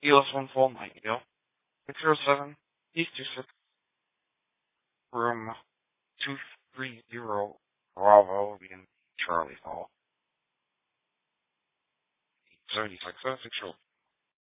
EOS 149, 607 East 26, room 230, Bravo, in Charlie Hall. 76, 6